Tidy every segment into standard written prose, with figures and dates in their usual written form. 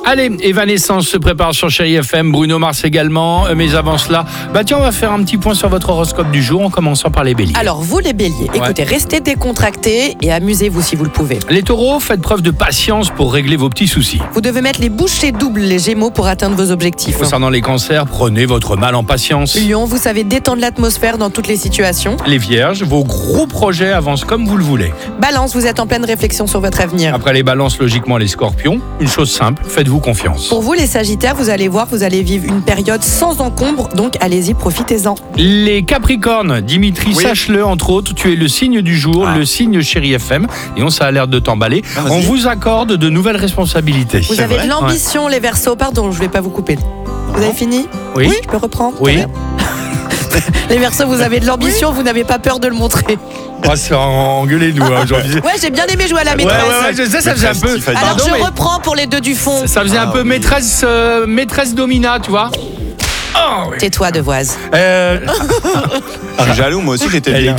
Allez, Evanescence se prépare sur Chérie FM, Bruno Mars également. Mais avant cela, tiens, on va faire un petit point sur votre horoscope du jour en commençant par les béliers. Alors, vous les béliers, écoutez, restez décontractés et amusez-vous si vous le pouvez. Les taureaux, faites preuve de patience pour régler vos petits soucis. Vous devez mettre les bouchées doubles, les gémeaux, pour atteindre vos objectifs. Concernant les cancers, prenez votre mal en patience. Lion, vous savez détendre l'atmosphère dans toutes les situations. Les vierges, vos gros projets avancent comme vous le voulez. Balance, vous êtes en pleine réflexion sur votre avenir. Après les balances, logiquement les scorpions, une chose simple, faites-vous confiance. Pour vous les sagittaires, vous allez voir, vous allez vivre une période sans encombre, donc allez-y, profitez-en. Les capricornes, Dimitri, sache-le, entre autres, tu es le signe du jour, le signe Chérie FM, et ça a l'air de t'emballer. On vous accorde de nouvelles responsabilités. Vous avez de l'ambition, les Verseaux, pardon, je ne vais pas vous couper. Vous avez fini ? Oui. Je peux reprendre ? Oui. Les Verseaux, vous avez de l'ambition, vous n'avez pas peur de le montrer. C'est engueulez-nous aujourd'hui. Ouais, j'ai bien aimé jouer à la maîtresse. Ouais, je sais, ça faisait un peu. Alors je reprends pour les deux du fond. Ça faisait un peu maîtresse domina, tu vois. Oh, oui. Tais-toi, Devoise. Je suis jaloux, moi aussi j'étais bien.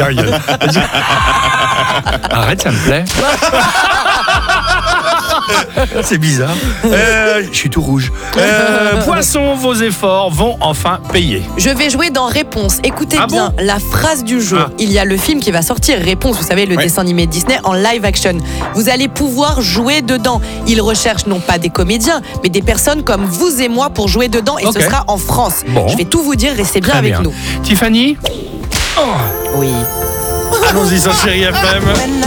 Arrête, ça me plaît. C'est bizarre. Je suis tout rouge. Poisson, vos efforts vont enfin payer. Je vais jouer dans Réponse. Écoutez bien la phrase du jour. Il y a le film qui va sortir, Réponse, vous savez, le dessin animé Disney en live action. Vous allez pouvoir jouer dedans. Ils recherchent non pas des comédiens, mais des personnes comme vous et moi pour jouer dedans. Et ce sera en France. Bon. Je vais tout vous dire, restez bien avec nous. Tiffany, Oui. allons-y sur Chérie FM.